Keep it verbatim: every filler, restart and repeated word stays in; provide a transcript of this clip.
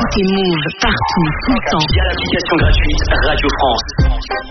Écoutez Move partout, tout le temps. Via l'application gratuite Radio France.